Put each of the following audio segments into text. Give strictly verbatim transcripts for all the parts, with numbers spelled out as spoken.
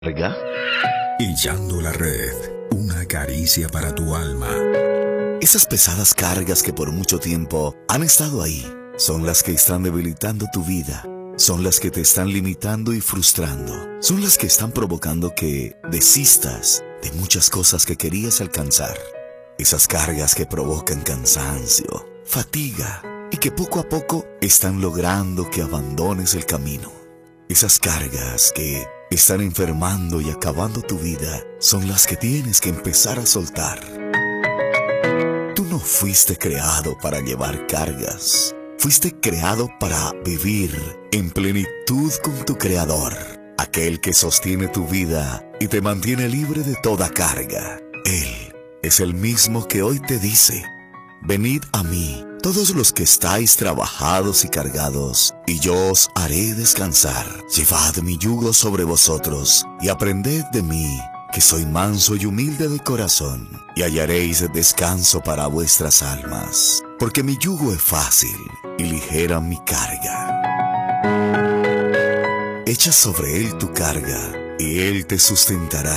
¿Carga? Hillando la red, una caricia para tu alma. Esas pesadas cargas que por mucho tiempo han estado ahí, son las que están debilitando tu vida, son las que te están limitando y frustrando, son las que están provocando que desistas de muchas cosas que querías alcanzar. Esas cargas que provocan cansancio, fatiga y que poco a poco están logrando que abandones el camino. Esas cargas que están enfermando y acabando tu vida son las que tienes que empezar a soltar. Tú no fuiste creado para llevar cargas. Fuiste creado para vivir en plenitud con tu Creador, aquel que sostiene tu vida y te mantiene libre de toda carga. Él es el mismo que hoy te dice: venid a mí, todos los que estáis trabajados y cargados, y yo os haré descansar. Llevad mi yugo sobre vosotros, y aprended de mí, que soy manso y humilde de corazón, y hallaréis descanso para vuestras almas, porque mi yugo es fácil y ligera mi carga. Echa sobre él tu carga, y él te sustentará.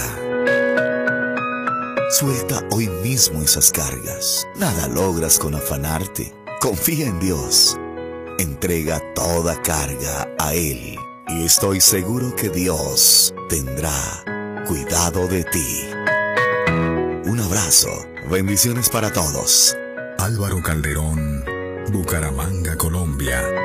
Suelta hoy mismo esas cargas. Nada logras con afanarte. Confía en Dios. Entrega toda carga a Él, y estoy seguro que Dios tendrá cuidado de ti. Un abrazo. Bendiciones para todos. Álvaro Calderón, Bucaramanga, Colombia.